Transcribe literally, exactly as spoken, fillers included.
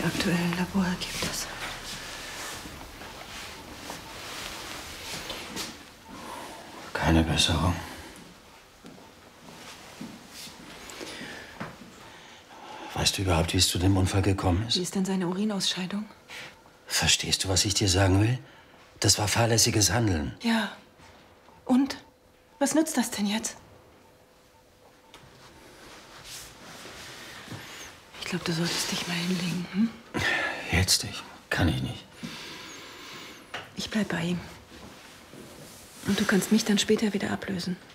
Die aktuellen Laborergebnisse. Keine Besserung. Weißt du überhaupt, wie es zu dem Unfall gekommen ist? Wie ist denn seine Urinausscheidung? Verstehst du, was ich dir sagen will? Das war fahrlässiges Handeln. Ja. Und? Was nützt das denn jetzt? Ich glaube, du solltest dich mal hinlegen. Hm? Jetzt nicht. Kann ich nicht. Ich bleib bei ihm. Und du kannst mich dann später wieder ablösen.